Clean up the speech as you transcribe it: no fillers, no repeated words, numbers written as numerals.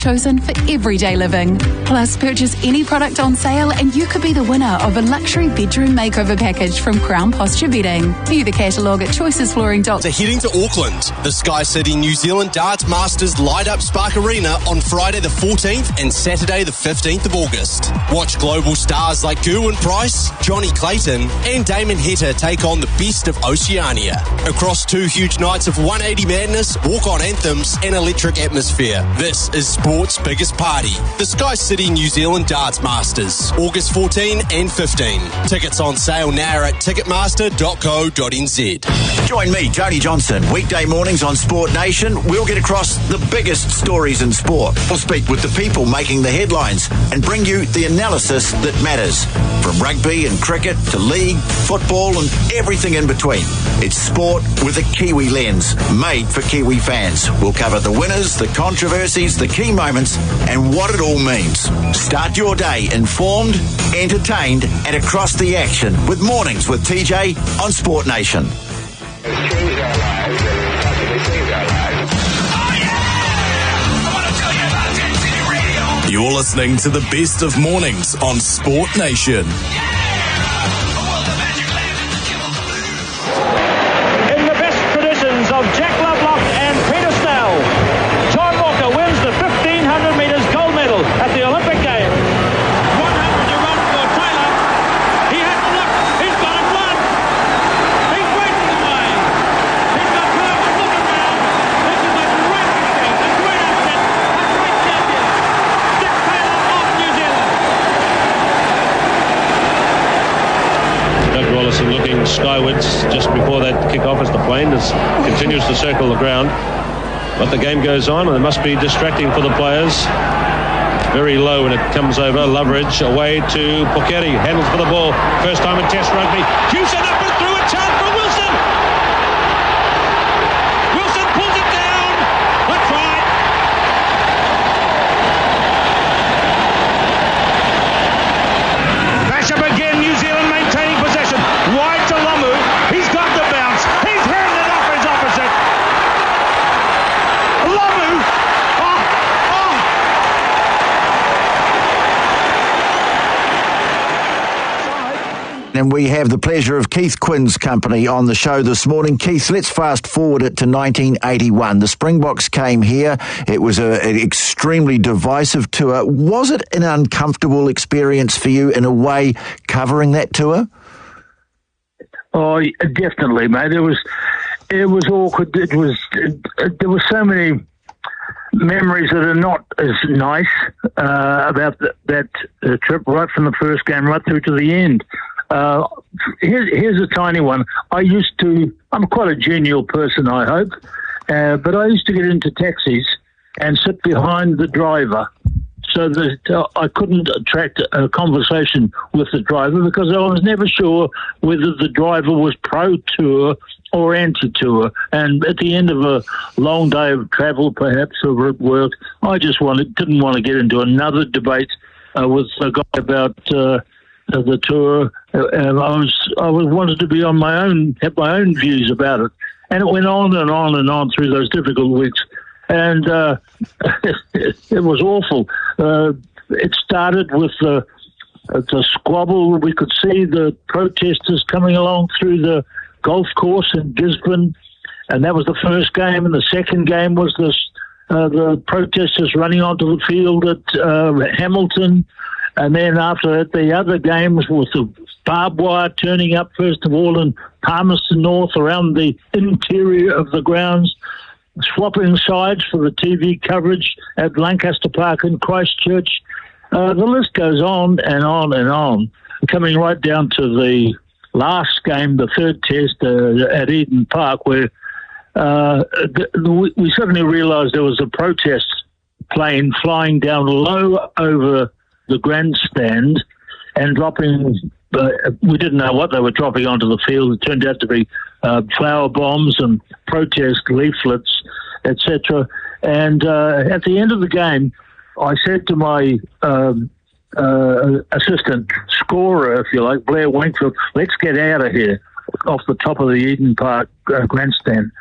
chosen for everyday living. Plus, purchase any product on sale and you could be the winner of a luxury bedroom makeover package from Crown Posture Bedding. View the catalogue at choicesflooring.com. Heading to Auckland, the Sky City New Zealand Darts Masters light up Spark Arena on Friday the 14th and Saturday the 15th of August. Watch global stars like Gerwyn Price, Johnny Clayton and Damon Heta take on the best of Oceania. Across 2 huge nights of 180 madness, walk-on anthems and electric atmosphere. This is sport's biggest party. The Sky City New Zealand Darts Masters, August 14 and 15. Tickets on sale now at ticketmaster.co.nz. Join me, Tony Johnson, weekday mornings on Sport Nation. We'll get across the biggest stories in sport. We'll speak with the people making the headlines and bring you the analysis that matters. From rugby and cricket to league, football and everything in between. It's sport with a Kiwi lens, made for Kiwi fans. We'll cover the winners, the controversies, the key moments and what it all means. Start your day informed, entertained and across the action with Mornings with TJ on Sport Nation. You're listening to the best of mornings on Sport Nation. In the best traditions of Jack Lovelock and Peter Snell, John Walker wins the 1500 metres gold medal at the Olympic Games. 100 to run for Taylor. He has to look. He's got it won. He's racing away. He's got Kerwin looking round. This is a great success, a great upset, a great champion. Dick Taylor of New Zealand. Doug Rollison looking skywards just before that kick-off as the plane continues to circle the ground. But the game goes on and it must be distracting for the players. Very low when it comes over. Loveridge away to Pukeri. Handles for the ball. First time in Test rugby. Hewson up and through. A chance for Wilson. Wilson pulls it down. A try. Bash up again, New Zealand maintaining possession. Wide to Lamu. He's got the bounce. He's handed it off his opposite. Lamu. And we have the pleasure of Keith Quinn's company on the show this morning. Keith, let's fast forward it to 1981. The Springboks came here. It was an extremely divisive tour. Was it an uncomfortable experience for you in a way covering that tour? Oh, definitely, mate. It was awkward. There were so many memories that are not as nice about that trip, right from the first game right through to the end. Here's a tiny one. I'm quite a genial person, I hope, but I used to get into taxis and sit behind the driver so that I couldn't attract a conversation with the driver because I was never sure whether the driver was pro-tour or anti-tour. And at the end of a long day of travel, perhaps, or at work, I just didn't want to get into another debate with a guy about the tour. I wanted to be have my own views about it. And it went on and on and on through those difficult weeks. And it was awful. It started with the squabble. We could see the protesters coming along through the golf course in Gisborne, and that was the first game. And the second game was the protesters running onto the field at Hamilton. And then after that, the other games was the barbed wire turning up, first of all, in Palmerston North around the interior of the grounds, swapping sides for the TV coverage at Lancaster Park in Christchurch. The list goes on and on and on, coming right down to the last game, the third test at Eden Park, where we suddenly realised there was a protest plane flying down low over the grandstand and dropping, we didn't know what they were dropping onto the field. It turned out to be flower bombs and protest leaflets, etc. And at the end of the game, I said to my assistant scorer, if you like, Blair Wakefield, let's get out of here off the top of the Eden Park grandstand.